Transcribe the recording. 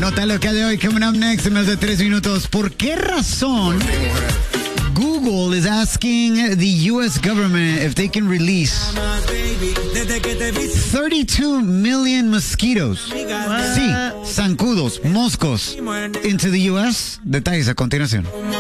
Nota local de hoy, coming up next en más de 3 minutos. ¿Por qué razón Google is asking the U.S. government if they can release 32 million mosquitoes? Sí, zancudos, moscos, into the U.S.? Detalles a continuación.